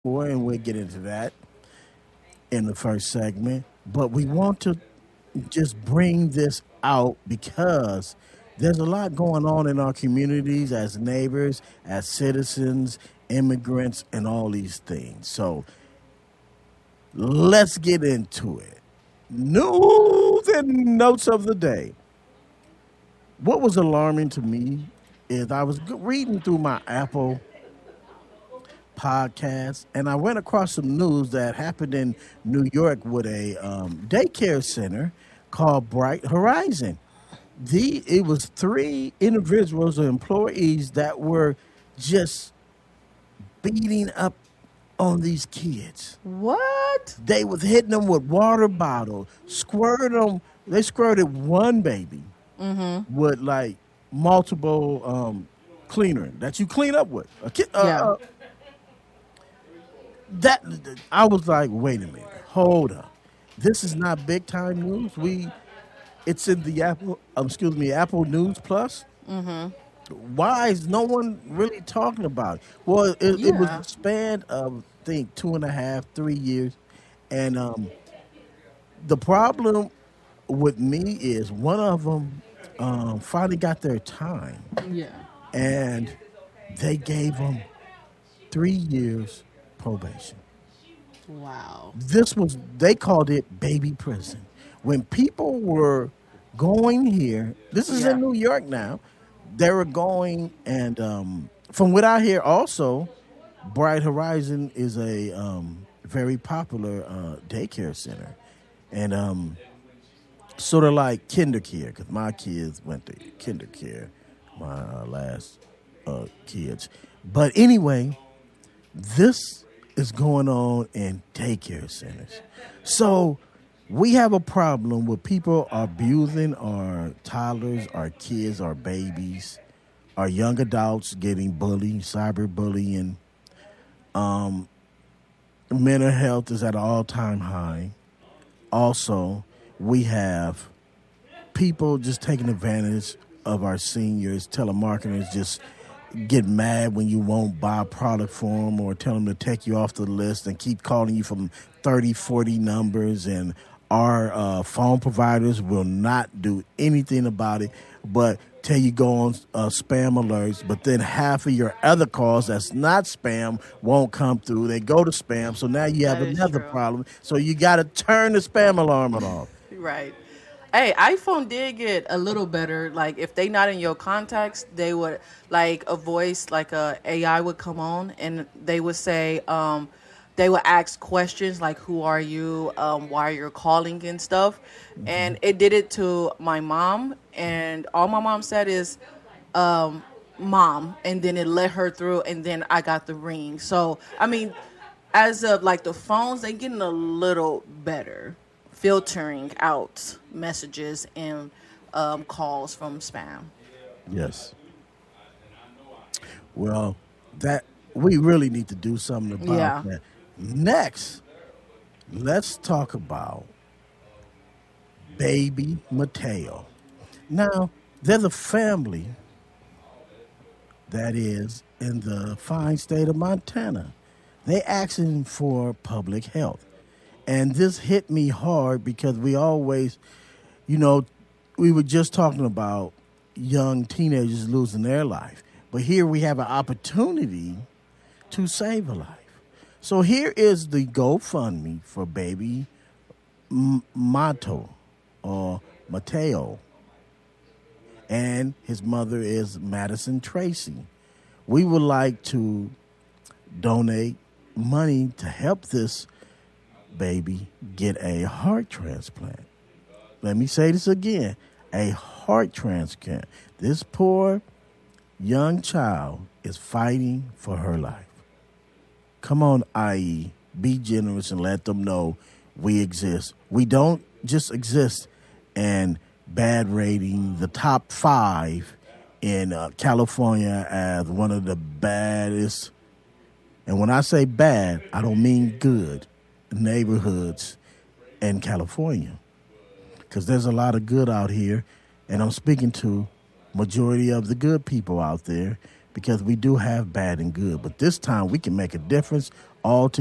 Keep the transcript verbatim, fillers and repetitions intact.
for, and we'll get into that in the first segment. But we want to just bring this out because there's a lot going on in our communities as neighbors, as citizens, immigrants, and all these things. So let's get into it. News and notes of the day. What was alarming to me is I was g- reading through my Apple podcast and I went across some news that happened in New York with a um, daycare center called Bright Horizon. The it was three individuals or employees that were just beating up on these kids. What? They was hitting them with water bottles, squirt them. They squirted one baby with like multiple um, cleaner that you clean up with. A kid, uh, Yeah. uh, that I was like, wait a minute, hold up. This is not big time news. We, it's in the Apple, um, excuse me, Apple News Plus. Why is no one really talking about it? Well, it, it was Yeah. a span of I think two and a half, three years, and um, the problem with me is one of them um, finally got their time, Yeah. and they gave them three years probation. Wow. This was they called it baby prison. When people were going here, this is Yeah. in New York now. They were going, and um, from what I hear, also, Bright Horizon is a um, very popular uh, daycare center, and um, sort of like KinderCare, because my kids went to KinderCare, my uh, last uh, kids. But anyway, this is going on in daycare centers. So we have a problem with people abusing our toddlers, our kids, our babies, our young adults getting bullied, cyberbullying. Mental health is at an all-time high. Also, we have people just taking advantage of our seniors. Telemarketers just get mad when you won't buy a product for them or tell them to take you off the list and keep calling you from thirty, forty numbers. And our uh, phone providers will not do anything about it but tell you go on uh, spam alerts. But then half of your other calls that's not spam won't come through. They go to spam. So now you have That is another true. problem. So you got to turn the spam alarm off. Right. Hey, iPhone did get a little better. Like if they not in your contacts, they would like a voice, like a AI would come on and they would say, um, they would ask questions like, "Who are you? Um, why you're calling and stuff." And it did it to my mom, and all my mom said is, "Mom," and then it let her through, and then I got the ring. So I mean, as of like the phones, they getting a little better filtering out messages and um, calls from spam. Yes. Well, that we really need to do something about Yeah. that. Next, let's talk about baby Mateo. Now, there's a family that is in the fine state of Montana. They asking for public health. And this hit me hard because we always, you know, we were just talking about young teenagers losing their life. But here we have an opportunity to save a life. So here is the GoFundMe for baby M- Mato or Mateo. And his mother is Madison Tracy. We would like to donate money to help this baby get a heart transplant. Let me say this again, a heart transplant. This poor young child is fighting for her life. Come on, I E, be generous and let them know we exist. We don't just exist in bad rating, the top five in uh, California as one of the baddest, and when I say bad, I don't mean good, neighborhoods in California. Because there's a lot of good out here, and I'm speaking to majority of the good people out there because we do have bad and good. But this time we can make a difference all